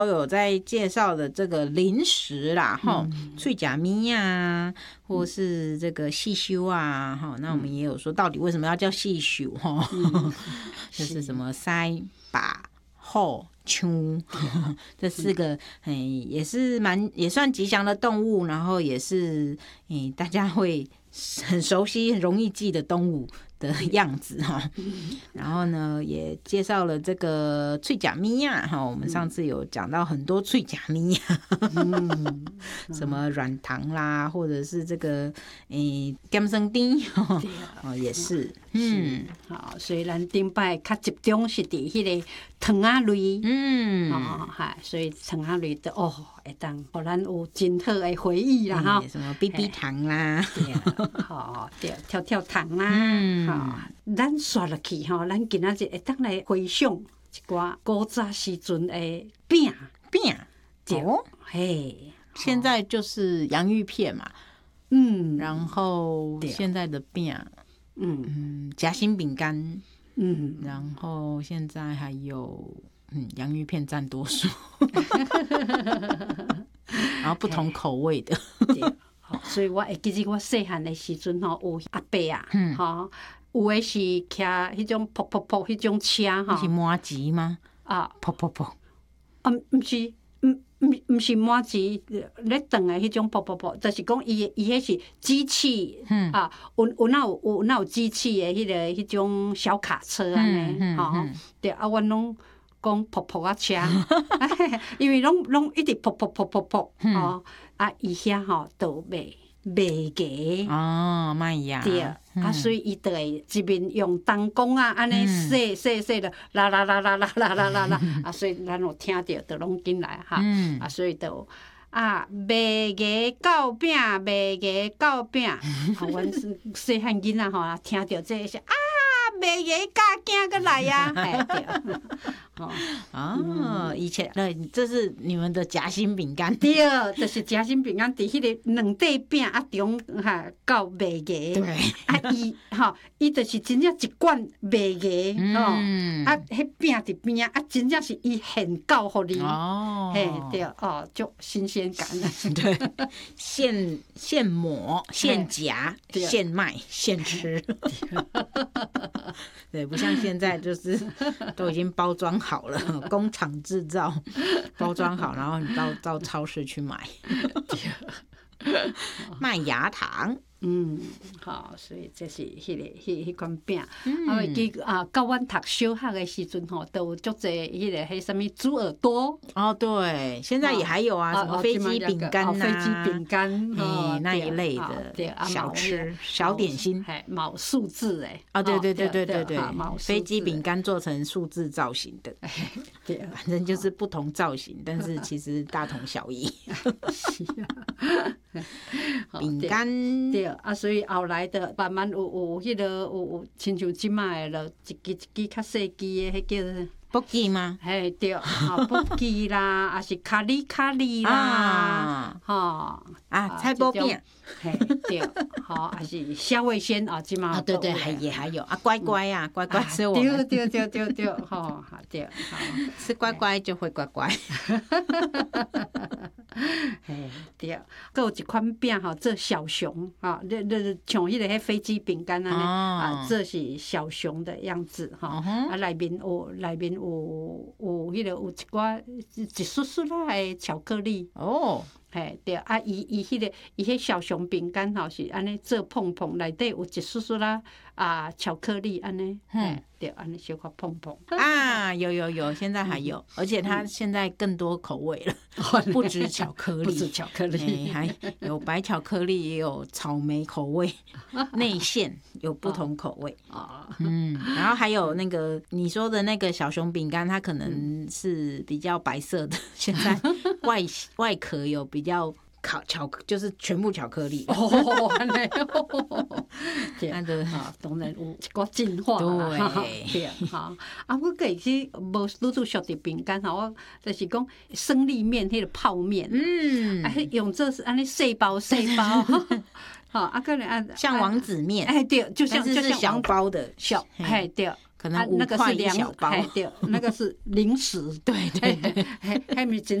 都有在介绍的这个零食啦，脆甲咪啊，或是这个细修啊，那我们也有说到底为什么要叫细修，就是什么腮把后秋这4个也是也算吉祥的动物，然后也是大家会很熟悉很容易记的动物的样子哈。然后呢也介绍了这个脆甲咪呀，我们上次有讲到很多脆甲咪呀，什么软糖啦，或者是这个甘生丁也是好，所以咱顶摆较集中是伫迄个糖仔类，所以糖仔类的会当互咱有真好的回忆啦哈， 什么 BB 糖啦， 对，跳跳糖啦，咱刷落去咱今仔日会当来回想一寡古早时阵的饼， 对， 嘿， 现在就是洋芋片嘛，然后现在的饼，夹心饼干，然后现在还有洋芋片占多数，然后不同口味的。 所以我会记得我细汉的时阵有阿伯啊，有的是骑迄种噗噗噗迄种车是麻糬吗？噗噗噗毋是。毋是麻糬咧转的迄种噗噗噗，就是讲伊迄是机器有哪有机器的迄种小卡车安尼对阮拢讲噗噗啊车，因为拢一直噗噗噗噗噗伊遐都卖价麦芽对所以伊就会一面用灯光安尼洗的啦啦啦啦啦啦啦啦啦所以咱有听着就拢进来所以就卖价到饼，卖价到饼阮细汉囡仔听着这是卖价加囝个来呀， 以前这是你们的夹心饼干， 对，就是夹心饼干，伫迄个两块饼中到卖价，对，伊就是真正一罐卖价，迄饼伫边真正是伊现搞互你，对，足新鲜感， 对，现磨、现夹、现卖、现吃。对，不像现在就是都已经包装好了，工厂制造，包装好，然后你到超市去买。麦芽糖， 好，所以这是迄款饼。到阮读小学的时阵都有足侪迄什么猪耳朵。 对，现在也还有什么飞机饼干飞机饼干那一类的小吃、小点心， 毛数字对，飞机饼干做成数字造型的，反正就是不同造型，但是其实大同小异。饼干对所以后来的慢慢有迄个有亲像即卖的一支较细支的，迄叫卜记吗？ 嘿对，卜记啦，也是卡里啦， 菜脯饼， 嘿对，也是虾味鲜即卖对，也还有乖乖吃我们， 对，对， 吃乖乖就会乖乖。 对，还有一款饼做小熊像迄个飞机饼干这是小熊的样子内面有迄个有一寡一束束的巧克力对伊迄小熊饼干是安尼做碰碰，内底有一束束巧克力安尼对，安尼小可碰碰有，现在还有，而且它现在更多口味了，不止巧克力，还有白巧克力，也有草莓口味，内馅有不同口味然后还有那个你说的那个小熊饼干，它可能是比较白色的，现在外壳有比较就是全部巧克力那个当然有一个进化对我个是无愈做熟的饼干我就是讲生力面迄个泡面用这是安尼细包可能像王子面对，就像小包的对， 可能5块1小包， 对，那个是零食， 对对对， 还没真